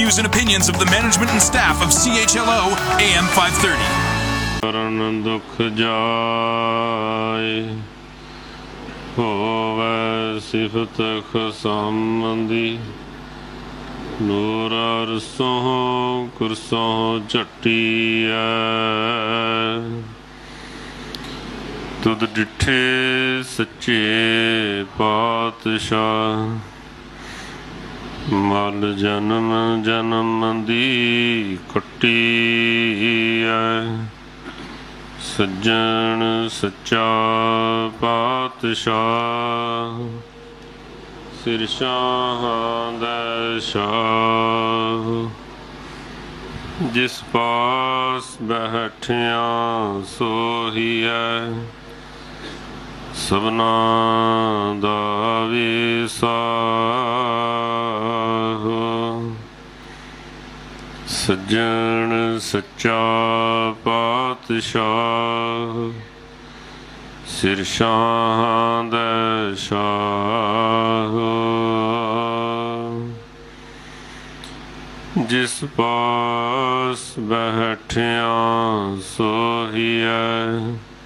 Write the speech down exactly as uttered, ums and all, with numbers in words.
Views and opinions of the management and staff of C H L O A M five thirty. ਕਰਨ ਦੁਖ ਜਾਏ ਹੋਵੇ ਸਿਫਤ ਖਸਮੰਦੀ ਨੂਰ ਅਰਸੋਂ ਕੁਰਸੋਂ ਝੱਟੀਐ ਤੁਧ ਡਿਠੇ ਸੱਚੇ ਪਾਤਸ਼ਾਹ ਮਲ ਜਨਮ ਜਨਮ ਦੀ ਕੱਟੀ ਐ ਸੱਜਣ ਸੱਚਾ ਪਾਤਸ਼ਾਹ ਸਿਰ ਸ਼ਾਹਾਂ ਦਾ ਸ਼ਾਹ ਜਿਸ ਪਾਸ ਬੈਠਿਆ ਸੋਹੀਐ ਸਭਨਾ ਦਾ ਵਿਸਾਹ ਸੱਜਣ ਸੱਚਾ ਪਾਤਸ਼ਾਹ ਸਿਰ ਸ਼ਾਹਾਂ ਦਾ ਸ਼ਾਹ ਜਿਸ ਪਾਸ ਬੈਠਿਆ ਸੋਹੀਐ